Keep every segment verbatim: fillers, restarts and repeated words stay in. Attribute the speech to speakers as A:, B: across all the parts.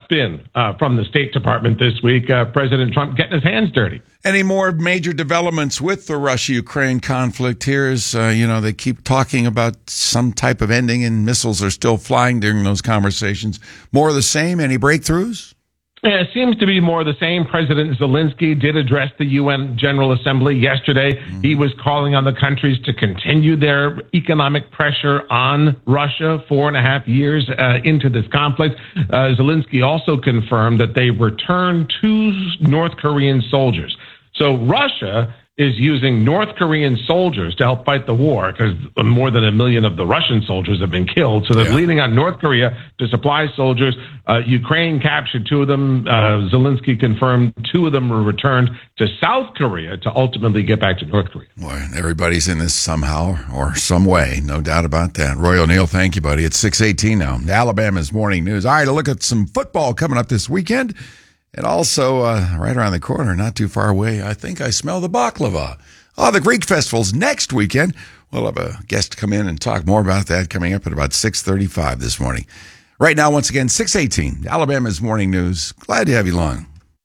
A: spin uh, from the State Department this week. Uh, President Trump getting his hands dirty.
B: Any more major developments with the Russia-Ukraine conflict? Here's, uh, you know, they keep talking about some type of ending and missiles are still flying during those conversations. More of the same? Any breakthroughs?
A: Yeah, it seems to be more the same. President Zelensky did address the U N General Assembly yesterday. Mm-hmm. He was calling on the countries to continue their economic pressure on Russia four and a half years uh, into this conflict. Uh, Zelensky also confirmed that they returned two North Korean soldiers. So Russia is using North Korean soldiers to help fight the war because more than a million of the Russian soldiers have been killed. So they're yeah. leaning on North Korea to supply soldiers. Uh, Ukraine captured two of them. Uh, Zelensky confirmed two of them were returned to South Korea to ultimately get back to North Korea.
B: Boy, everybody's in this somehow or some way. No doubt about that. Roy O'Neill, thank you, buddy. It's six eighteen now. Alabama's morning news. All right, a look at some football coming up this weekend. And also, uh, right around the corner, not too far away, I think I smell the baklava. Oh, the Greek Festival's next weekend. We'll have a guest come in and talk more about that coming up at about six thirty-five this morning. Right now, once again, six eighteen, Alabama's Morning News. Glad to have you along.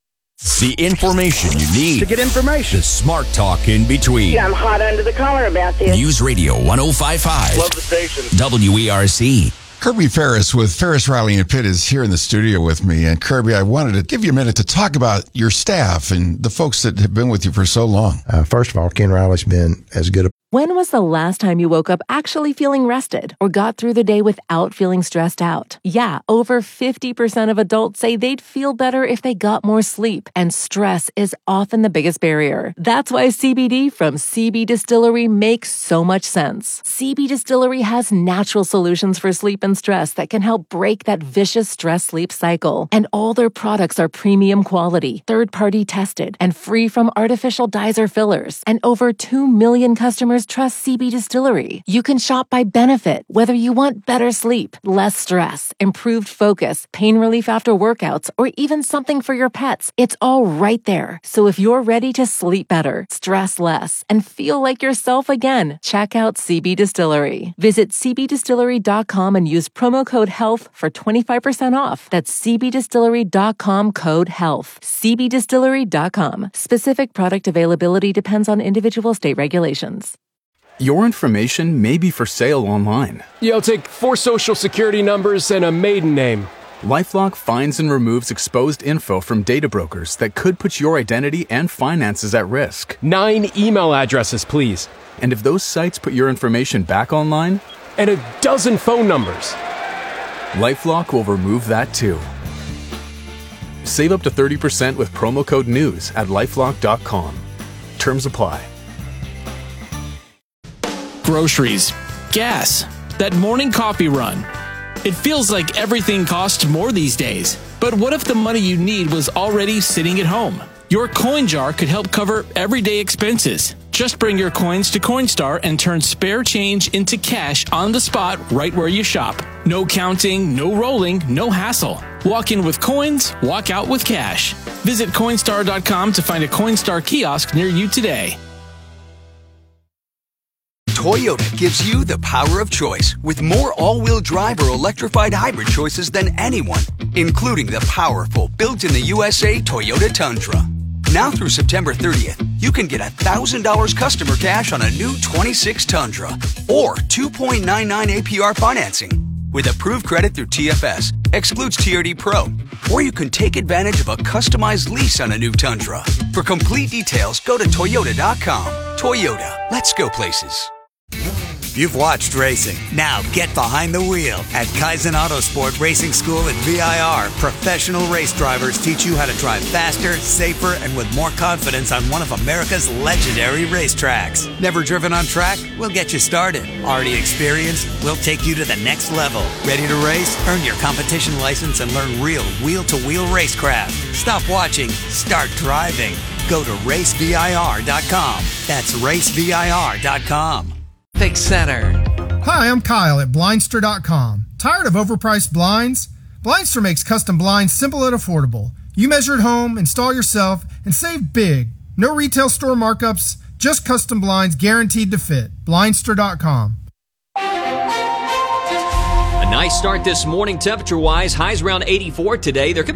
C: The information you need
D: to get information.
C: The smart talk in between.
E: Yeah, I'm hot under the collar about this.
C: News Radio one oh five point five.
D: Love the station.
C: W E R C.
B: Kirby Ferris with Ferris, Riley, and Pitt is here in the studio with me. And Kirby, I wanted to give you a minute to talk about your staff and the folks that have been with you for so long.
F: Uh, first of all, Ken Riley's been as good a
G: When was the last time you woke up actually feeling rested or got through the day without feeling stressed out? Yeah, over fifty percent of adults say they'd feel better if they got more sleep, and stress is often the biggest barrier. That's why C B D from C B Distillery makes so much sense. C B Distillery has natural solutions for sleep and stress that can help break that vicious stress-sleep cycle. And all their products are premium quality, third-party tested, and free from artificial dyes or fillers. And over two million customers trust C B Distillery. You can shop by benefit, whether you want better sleep, less stress, improved focus, pain relief after workouts, or even something for your pets. It's all right there. So if you're ready to sleep better, stress less, and feel like yourself again, check out C B Distillery. Visit c b distillery dot com and use promo code HEALTH for twenty-five percent off. That's c b distillery dot com code HEALTH. c b distillery dot com. Specific product availability depends on individual state regulations.
H: Your information may be for sale online.
I: Yeah, I'll take four social security numbers and a maiden name.
H: LifeLock finds and removes exposed info from data brokers that could put your identity and finances at risk.
I: Nine email addresses, please.
H: And if those sites put your information back online?
I: And a dozen phone numbers.
H: LifeLock will remove that too. Save up to thirty percent with promo code NEWS at lifelock dot com. Terms apply.
J: Groceries, gas, that morning coffee run. It feels like everything costs more these days. But what if the money you need was already sitting at home? Your coin jar could help cover everyday expenses. Just bring your coins to Coinstar and turn spare change into cash on the spot right where you shop. No counting, no rolling, no hassle. Walk in with coins, walk out with cash. Visit Coinstar dot com to find a Coinstar kiosk near you today.
K: Toyota gives you the power of choice with more all-wheel drive or electrified hybrid choices than anyone, including the powerful built-in-the-U S A Toyota Tundra. Now through September thirtieth, you can get one thousand dollars customer cash on a new twenty-six Tundra or two point nine nine A P R financing with approved credit through T F S, excludes T R D Pro, or you can take advantage of a customized lease on a new Tundra. For complete details, go to toyota dot com. Toyota, let's go places.
L: You've watched racing. Now get behind the wheel. At Kaizen Autosport Racing School at V I R, professional race drivers teach you how to drive faster, safer, and with more confidence on one of America's legendary racetracks. Never driven on track? We'll get you started. Already experienced? We'll take you to the next level. Ready to race? Earn your competition license and learn real wheel-to-wheel racecraft. Stop watching. Start driving. Go to race V I R dot com. That's race V I R dot com.
M: Fix Center.
N: Hi, I'm Kyle at Blindster dot com. Tired of overpriced blinds? Blindster makes custom blinds simple and affordable. You measure at home, install yourself, and save big. No retail store markups, just custom blinds guaranteed to fit. Blindster dot com.
O: A nice start this morning temperature-wise. Highs around eighty-four today. There could be